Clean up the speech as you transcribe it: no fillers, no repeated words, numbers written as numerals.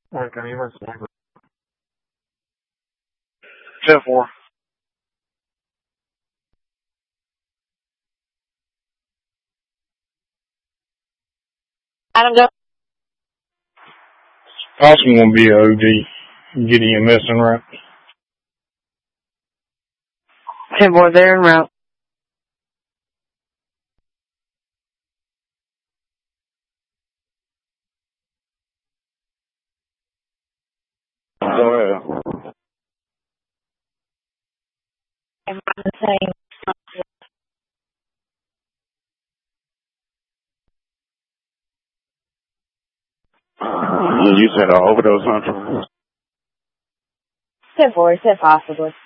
Okay, you must have. 10-4. Adam, go. Austin won't be a OD. Getting a missing route. 10-4, they're en route. Go ahead. I'm the same. You said overdose, huh? 10-4, he said possibly.